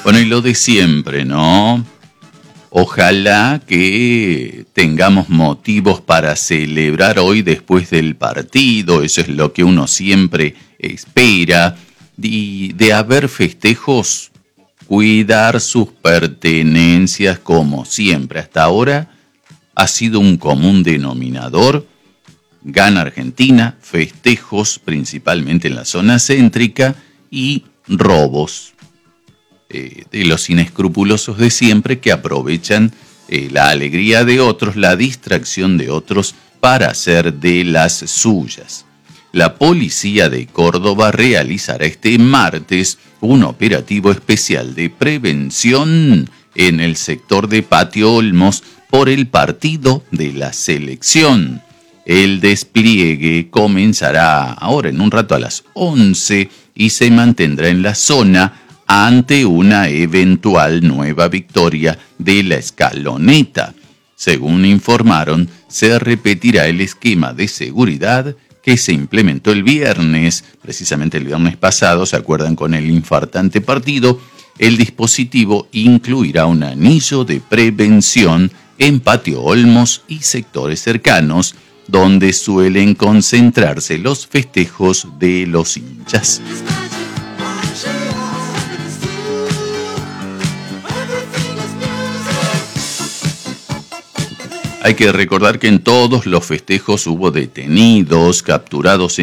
Bueno, y lo de siempre, ¿no? Ojalá que tengamos motivos para celebrar hoy después del partido, eso es lo que uno siempre espera. Y de haber festejos, cuidar sus pertenencias como siempre. Hasta ahora ha sido un común denominador. Gana Argentina, festejos principalmente en la zona céntrica y robos de los inescrupulosos de siempre que aprovechan la alegría de otros, la distracción de otros para hacer de las suyas. La policía de Córdoba realizará este martes un operativo especial de prevención en el sector de Patio Olmos por el partido de la selección. El despliegue comenzará ahora en un rato a las 11 y se mantendrá en la zona ante una eventual nueva victoria de la Escaloneta. Según informaron, se repetirá el esquema de seguridad que se implementó el viernes, precisamente el viernes pasado, ¿se acuerdan? Con el infartante partido. El dispositivo incluirá un anillo de prevención en Patio Olmos y sectores cercanos, donde suelen concentrarse los festejos de los hinchas. Hay que recordar que en todos los festejos hubo detenidos, capturados